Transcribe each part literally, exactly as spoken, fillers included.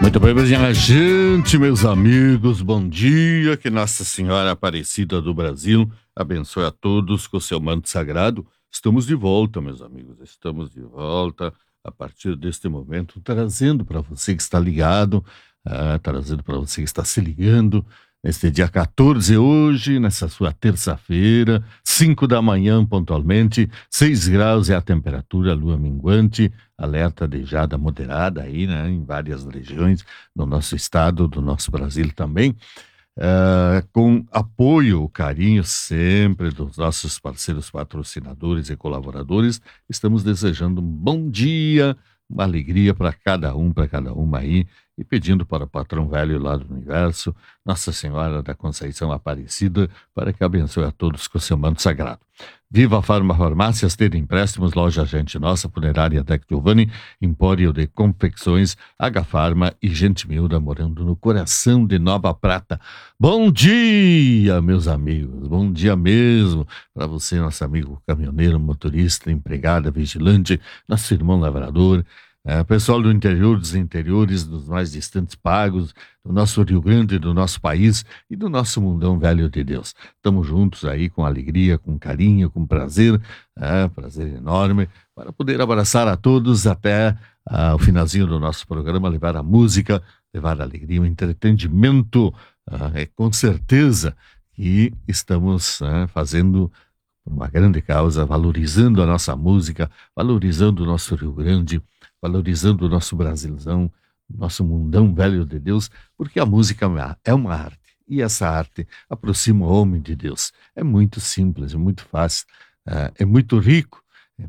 Muito bem, minha gente, meus amigos, bom dia, que Nossa Senhora Aparecida do Brasil abençoe a todos com o seu manto sagrado. Estamos de volta, meus amigos, estamos de volta a partir deste momento, trazendo para você que está ligado, ah, trazendo para você que está se ligando, neste dia quatorze, hoje, nessa sua terça-feira, cinco da manhã pontualmente, seis graus é a temperatura, lua minguante, alerta de geada moderada aí, né, em várias regiões do nosso estado, do nosso Brasil também, uh, com apoio, carinho sempre dos nossos parceiros patrocinadores e colaboradores. Estamos desejando um bom dia, uma alegria para cada um, para cada uma aí, e pedindo para o patrão velho lá do universo, Nossa Senhora da Conceição Aparecida, para que abençoe a todos com o seu manto sagrado. Viva a Farma Farmácias, ter empréstimos, loja Gente Nossa, Funerária Tec Giovanni, Empório de Confecções, H Farma e Gente Miúda, morando no coração de Nova Prata. Bom dia, meus amigos, bom dia mesmo para você, nosso amigo caminhoneiro, motorista, empregada, vigilante, nosso irmão lavrador, É, pessoal do interior, dos interiores, dos mais distantes pagos, do nosso Rio Grande, do nosso país e do nosso mundão velho de Deus. Estamos juntos aí com alegria, com carinho, com prazer, é, prazer enorme, para poder abraçar a todos até ah, o finalzinho do nosso programa, levar a música, levar a alegria, o entretenimento, ah, é, com certeza que estamos ah, fazendo uma grande causa, valorizando a nossa música, valorizando o nosso Rio Grande, valorizando o nosso Brasilzão, nosso mundão velho de Deus, porque a música é uma arte, e essa arte aproxima o homem de Deus. É muito simples, é muito fácil, é, é muito rico,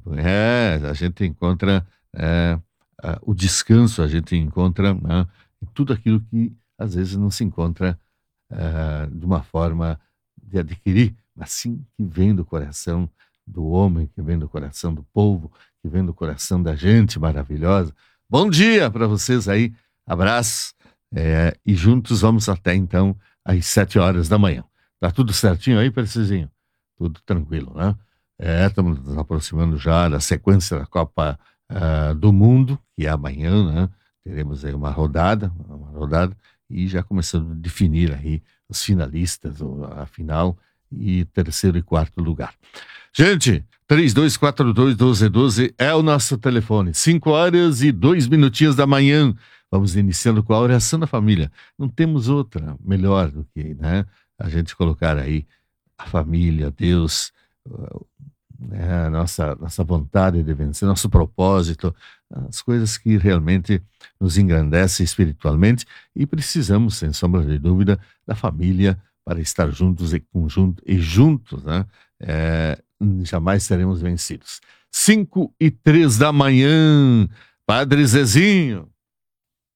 é, a gente encontra é, é, o descanso, a gente encontra né, tudo aquilo que às vezes não se encontra é, de uma forma de adquirir, mas sim que vem do coração do homem, que vem do coração do povo, que vem do coração da gente maravilhosa. Bom dia para vocês aí, abraço, é, e juntos vamos até então às sete horas da manhã. Tá tudo certinho aí, Precisinho? Tudo tranquilo, né? É, estamos nos aproximando já da sequência da Copa uh, do Mundo, que é amanhã, né? Teremos aí uma rodada, uma rodada, e já começando a definir aí os finalistas, a final, e terceiro e quarto lugar. Gente, três dois quatro dois, um dois um dois é o nosso telefone. cinco horas e dois minutinhos da manhã. Vamos iniciando com a oração da família. Não temos outra melhor do que né, a gente colocar aí a família, Deus, né, a nossa, nossa vontade de vencer, nosso propósito, as coisas que realmente nos engrandecem espiritualmente, e precisamos, sem sombra de dúvida, da família para estar juntos e, conjunto, e juntos, né? É, jamais seremos vencidos. cinco e três da manhã, Padre Zezinho.